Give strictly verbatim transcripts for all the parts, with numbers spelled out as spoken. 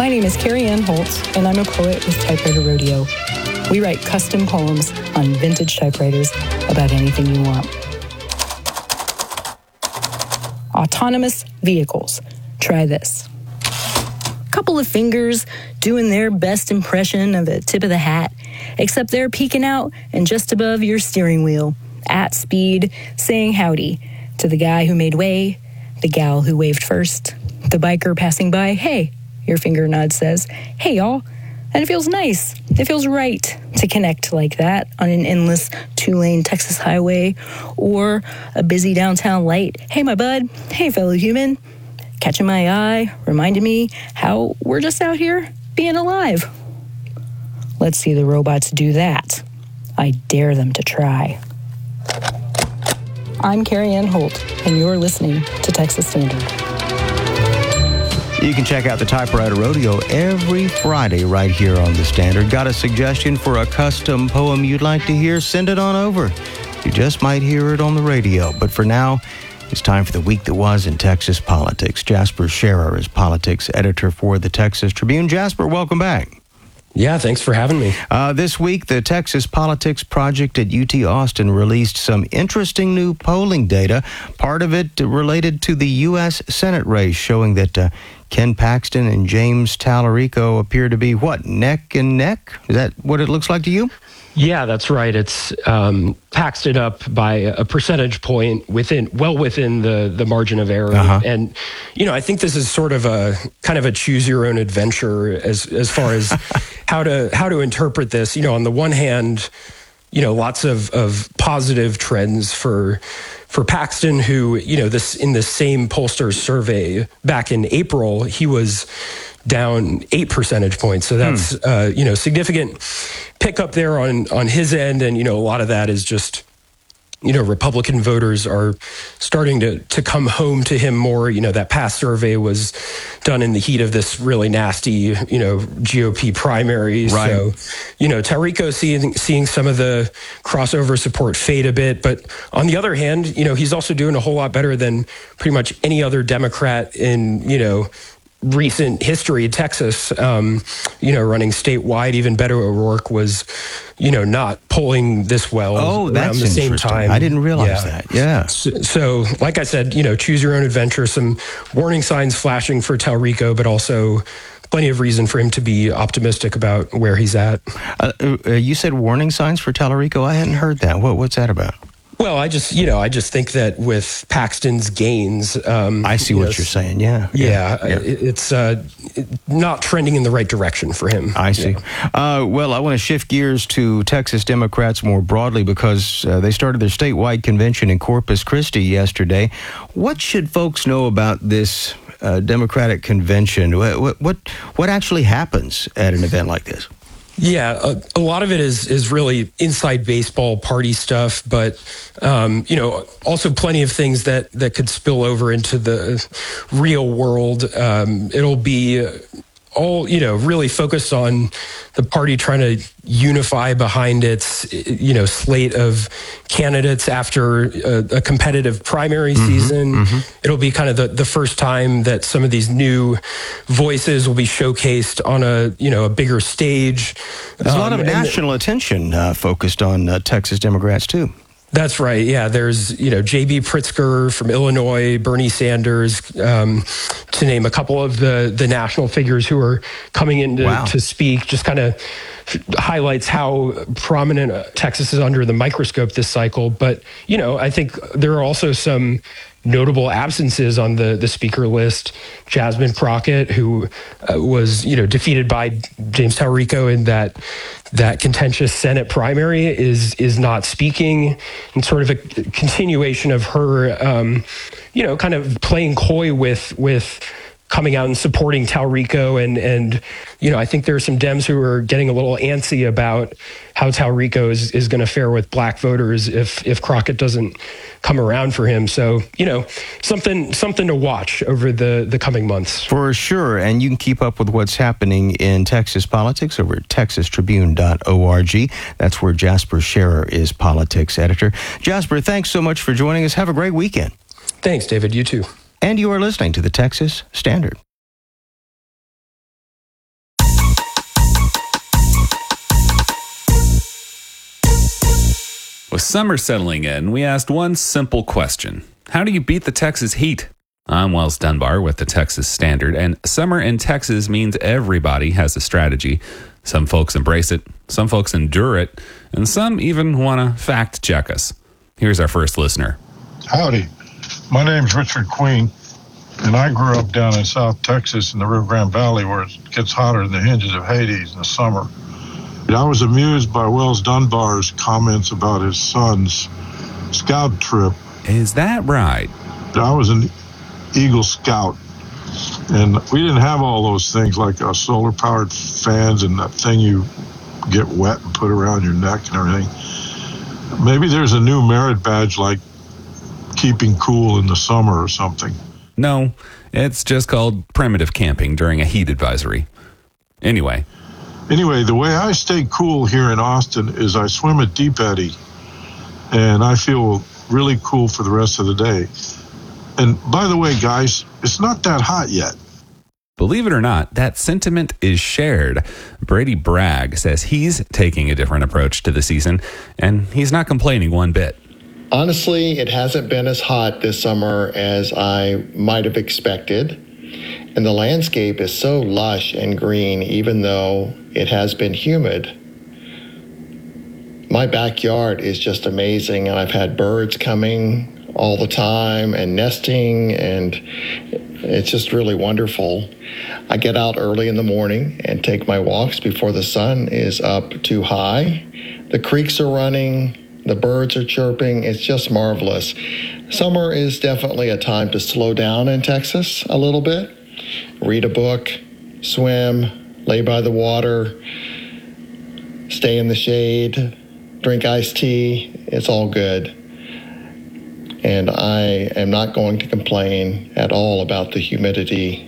My name is Carrie Ann Holtz, and I'm a poet with Typewriter Rodeo. We write custom poems on vintage typewriters about anything you want. Autonomous vehicles. Try this. Couple of fingers doing their best impression of a tip of the hat, except they're peeking out and just above your steering wheel, at speed, saying howdy to the guy who made way, the gal who waved first, the biker passing by. Hey, your finger nod says, hey, y'all. And it feels nice. It feels right to connect like that on an endless two-lane Texas highway or a busy downtown light. Hey, my bud. Hey, fellow human. Catching my eye, reminding me how we're just out here being alive. Let's see the robots do that. I dare them to try. I'm Carrie Ann Holt, and you're listening to Texas Standard. You can check out the Typewriter Rodeo every Friday right here on The Standard. Got a suggestion for a custom poem you'd like to hear? Send it on over. You just might hear it on the radio. But for now, it's time for the week that was in Texas politics. Jasper Scherer is politics editor for the Texas Tribune. Jasper, welcome back. Yeah, thanks for having me. Uh, this week, the Texas Politics Project at U T Austin released some interesting new polling data. Part of it related to the U S Senate race, showing that uh, Ken Paxton and James Tallarico appear to be, what, neck and neck? Is that what it looks like to you? Yeah, that's right. It's um, Paxton up by a percentage point within, well within the the margin of error. Uh-huh. And, you know, I think this is sort of a kind of a choose your own adventure as as far as how to how to interpret this. You know, on the one hand, you know, lots of, of positive trends for for Paxton, who, you know, this in the same pollster survey back in April, he was down eight percentage points. So that's, hmm. uh, you know, significant pickup there on, on his end. And, you know, a lot of that is just, you know, Republican voters are starting to, to come home to him more. You know, that past survey was done in the heat of this really nasty, you know, G O P primary. Right. So, you know, Tallarico seeing, seeing some of the crossover support fade a bit. But on the other hand, you know, he's also doing a whole lot better than pretty much any other Democrat in, you know, recent history in Texas, um, you know, running statewide. Even Beto O'Rourke was, you know, not polling this well oh, around that's the same time. I didn't realize yeah. that. Yeah. So, so, like I said, you know, choose your own adventure. Some warning signs flashing for Tallarico, but also plenty of reason for him to be optimistic about where he's at. Uh, uh, you said warning signs for Tallarico. I hadn't heard that. What, what's that about? Well, I just, you know, I just think that with Paxton's gains, um, I see you what know, you're saying. Yeah, yeah, yeah. It, it's uh, not trending in the right direction for him. I see. Yeah. Uh, well, I want to shift gears to Texas Democrats more broadly because uh, they started their statewide convention in Corpus Christi yesterday. What should folks know about this uh, Democratic convention? What, what what actually happens at an event like this? Yeah, a, a lot of it is is really inside baseball party stuff, but um, you know, also plenty of things that that could spill over into the real world. Um, it'll be all, you know, really focused on the party trying to unify behind its, you know, slate of candidates after a, a competitive primary mm-hmm, season. Mm-hmm. It'll be kind of the, the first time that some of these new voices will be showcased on a, you know, a bigger stage. There's um, a lot of national the, attention uh, focused on uh, Texas Democrats, too. That's right. Yeah, there's, you know, J B Pritzker from Illinois, Bernie Sanders, um, to name a couple of the, the national figures who are coming in to, wow. to speak. Just kind of highlights how prominent Texas is under the microscope this cycle. But, you know, I think there are also some notable absences on the, the speaker list. Jasmine Crockett, who uh, was, you know, defeated by James Tallarico in that that contentious Senate primary, is is not speaking, and sort of a continuation of her, um, you know, kind of playing coy with with coming out and supporting Tallarico. And, and, you know, I think there are some Dems who are getting a little antsy about how Tallarico is, is going to fare with black voters if, if Crockett doesn't come around for him. So, you know, something, something to watch over the, the coming months. For sure. And you can keep up with what's happening in Texas politics over at texas tribune dot org. That's where Jasper Scherer is politics editor. Jasper, thanks so much for joining us. Have a great weekend. Thanks, David. You too. And you are listening to the Texas Standard. With summer settling in, we asked one simple question. How do you beat the Texas heat? I'm Wells Dunbar with the Texas Standard, and summer in Texas means everybody has a strategy. Some folks embrace it, some folks endure it, and some even want to fact check us. Here's our first listener. Howdy. My name's Richard Queen, and I grew up down in South Texas in the Rio Grande Valley where it gets hotter than the hinges of Hades in the summer. I was amused by Wells Dunbar's comments about his son's scout trip. Is that right? I was an Eagle Scout, and we didn't have all those things like uh, solar-powered fans and that thing you get wet and put around your neck and everything. Maybe there's a new merit badge like keeping cool in the summer or something. No, it's just called primitive camping during a heat advisory. Anyway. Anyway, the way I stay cool here in Austin is I swim at Deep Eddy, and I feel really cool for the rest of the day. And by the way, guys, it's not that hot yet. Believe it or not, that sentiment is shared. Brady Bragg says he's taking a different approach to the season, and he's not complaining one bit. Honestly, it hasn't been as hot this summer as I might have expected. And the landscape is so lush and green, even though it has been humid. My backyard is just amazing, and I've had birds coming all the time and nesting, and it's just really wonderful. I get out early in the morning and take my walks before the sun is up too high. The creeks are running, the birds are chirping. It's just marvelous. Summer is definitely a time to slow down in Texas a little bit. Read a book, swim, lay by the water, stay in the shade, drink iced tea. It's all good. And I am not going to complain at all about the humidity.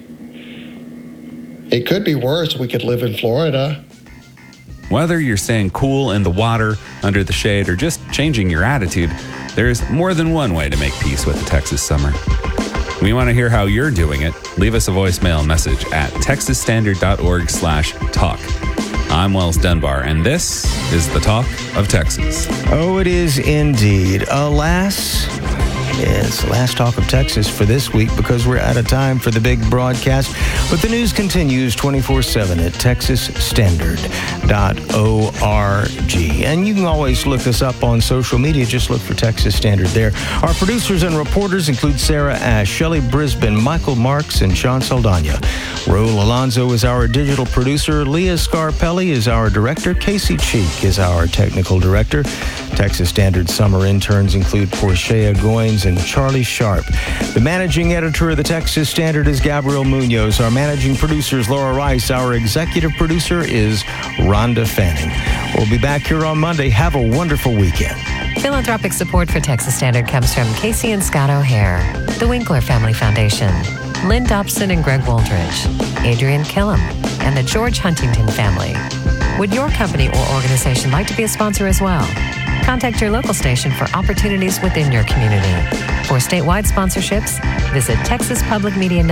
It could be worse. We could live in Florida. Whether you're staying cool in the water, under the shade, or just changing your attitude, there's more than one way to make peace with the Texas summer. We want to hear how you're doing it. Leave us a voicemail message at texasstandard.org slash talk. I'm Wells Dunbar, and this is the Talk of Texas. Oh, it is indeed. Alas, it's the last Talk of Texas for this week because we're out of time for the big broadcast. But the news continues twenty-four seven at texas standard dot org. And you can always look us up on social media. Just look for Texas Standard there. Our producers and reporters include Sarah Ash, Shelley Brisbane, Michael Marks, and Sean Saldana. Raul Alonso is our digital producer. Leah Scarpelli is our director. Casey Cheek is our technical director. Texas Standard summer interns include Portia Goins and Charlie Sharp. The managing editor of the Texas Standard is Gabriel Munoz. Our managing producer is Laura Rice. Our executive producer is Rhonda Fanning. We'll be back here on Monday. Have a wonderful weekend. Philanthropic support for Texas Standard comes from Casey and Scott O'Hare, the Winkler Family Foundation, Lynn Dobson and Greg Waldridge, Adrian Killam, and the George Huntington family. Would your company or organization like to be a sponsor as well? Contact your local station for opportunities within your community. For statewide sponsorships, visit Texas Public Media Network.